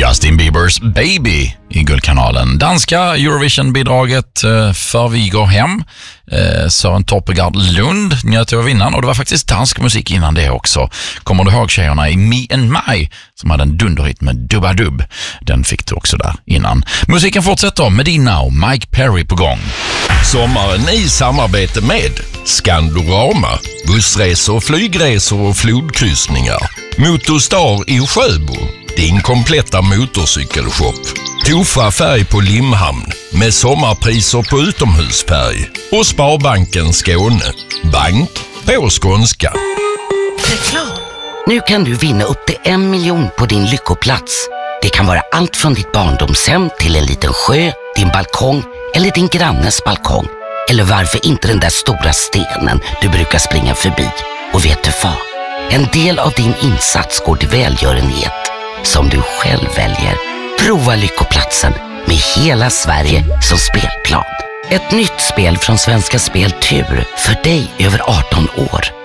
Justin Biebers Baby i Guldkanalen. Danska Eurovision-bidraget För vi går hem. Søren Torpegard Lund njöt över vinnaren, och det var faktiskt dansk musik innan det också. Kommer du ihåg tjejerna i Me and My som hade en dunderhit med Dubba Dubb? Den fick du också där innan. Musiken fortsätter med Medina och Mike Perry på gång. Sommaren i samarbete med Skandorama, bussresor, flygresor och flodkryssningar. Motorstar i Sjöbo, din kompletta motorcykelshop. Tofa färg på Limhamn med sommarpriser på utomhusfärg. Och Sparbanken Skåne, bank på skånska. Reklam. Nu kan du vinna upp till 1 miljon på din lyckoplats. Det kan vara allt från ditt barndomshem till en liten sjö, din balkong eller din grannes balkong. Eller varför inte den där stora stenen du brukar springa förbi. Och vet du vad? En del av din insats går till välgörenhet som du själv väljer. Prova lyckoplatsen med hela Sverige som spelplan. Ett nytt spel från Svenska Spel Tur för dig över 18 år.